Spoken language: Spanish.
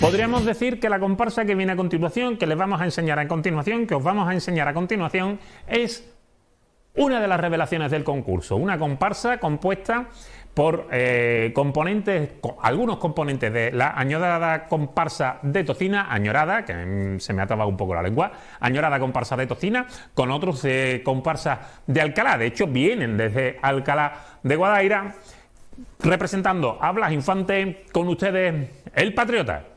Podríamos decir que la comparsa que viene a continuación, que les vamos a enseñar a continuación, que os vamos a enseñar a continuación, es una de las revelaciones del concurso. Una comparsa compuesta por algunos componentes de la añorada comparsa de Tocina, añorada, que se me ha trabado un poco la lengua, añorada comparsa de Tocina, con otros comparsas de Alcalá. De hecho, vienen desde Alcalá de Guadaira, representando a Blas Infante, con ustedes, el Patriota.